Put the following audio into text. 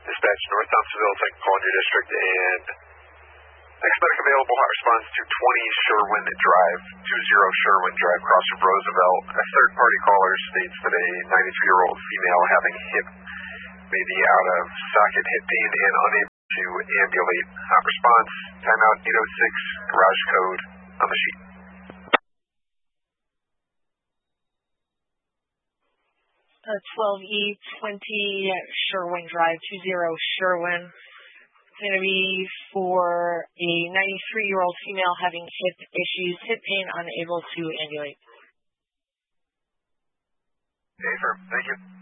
Dispatch North Thompsonville, thank you for calling your district, and next medic available, hot response to 20 Sherwin Drive, 20 Sherwin Drive, across from Roosevelt. A third-party caller states that a 93-year-old female having hip may be out of socket hip pain and unable to ambulate. Hot response, timeout 806, garage code on the sheet. 12E20 Sherwin Drive, 20 Sherwin. It's going to be for a 93-year-old female having hip issues, hip pain, unable to ambulate. Okay, sir. Thank you.